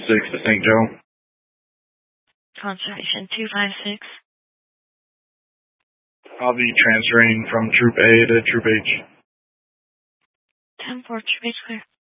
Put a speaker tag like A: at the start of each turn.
A: 256 to St. Joe.
B: Constellation 256.
A: I'll be transferring from Troop A to Troop H.
B: 10-4, Troop H clear.